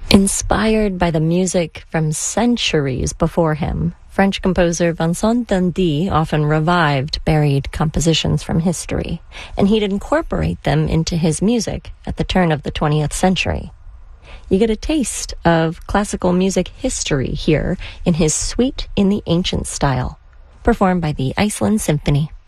Inspired by the music from centuries before him, French composer Vincent d'Indy often revived buried compositions from history, and he'd incorporate them into his music at the turn of the 20th century. You get a taste of classical music history here in his Suite in the Ancient Style, performed by the Iceland Symphony.